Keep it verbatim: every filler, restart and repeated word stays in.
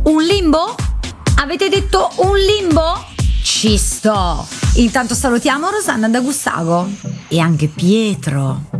Un limbo? Avete detto un limbo? Ci sto. Intanto salutiamo Rosanna da Gussago e anche Pietro.